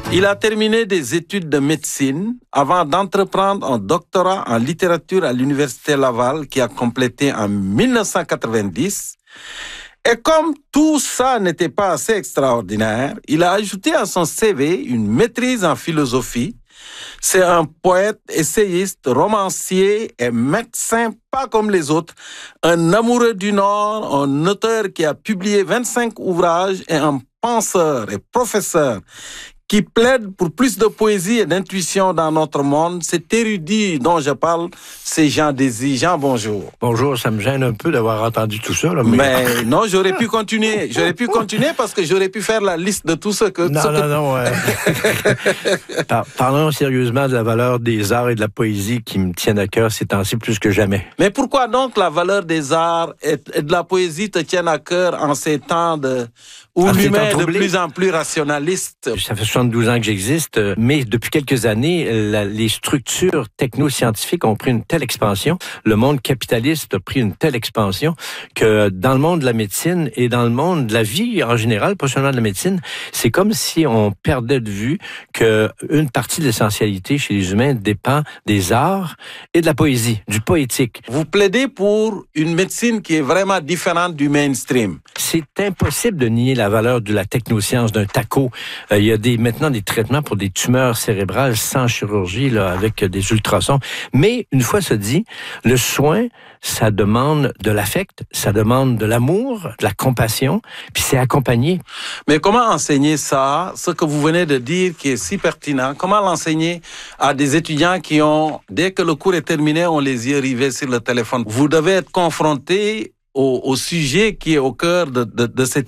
Il a terminé des études de médecine avant d'entreprendre un doctorat en littérature à l'Université Laval qui a complété en 1990. Et comme tout ça n'était pas assez extraordinaire, il a ajouté à son CV une maîtrise en philosophie. C'est un poète, essayiste, romancier et médecin pas comme les autres, un amoureux du Nord, un auteur qui a publié 25 ouvrages et un penseur et professeur qui plaide pour plus de poésie et d'intuition dans notre monde. Cet érudit dont je parle, c'est Jean Désir. Jean, bonjour. Bonjour, ça me gêne un peu d'avoir entendu tout ça. Là, mais non, j'aurais pu continuer. J'aurais pu continuer parce que j'aurais pu faire la liste de tout ce que... Non. Parlons sérieusement de la valeur des arts et de la poésie qui me tiennent à cœur ces temps-ci plus que jamais. Mais pourquoi donc la valeur des arts et de la poésie te tiennent à cœur en ces temps où l'humain est de plus en plus rationaliste? Ça fait 72 ans que j'existe, mais depuis quelques années, les structures technoscientifiques ont pris une telle expansion, le monde capitaliste a pris une telle expansion que dans le monde de la médecine et dans le monde de la vie en général, pas seulement de la médecine, c'est comme si on perdait de vue qu'une partie de l'essentialité chez les humains dépend des arts et de la poésie, du poétique. Vous plaidez pour une médecine qui est vraiment différente du mainstream. C'est impossible de nier la valeur de la technoscience, d'un TACO. Il y a maintenant des traitements pour des tumeurs cérébrales sans chirurgie, là, avec des ultrasons. Mais, une fois ça dit, le soin, ça demande de l'affect, ça demande de l'amour, de la compassion, puis c'est accompagné. Mais comment enseigner ça, ce que vous venez de dire qui est si pertinent, comment l'enseigner à des étudiants qui ont, dès que le cours est terminé, ont les yeux rivés sur le téléphone? Vous devez être confronté au sujet qui est au cœur de cette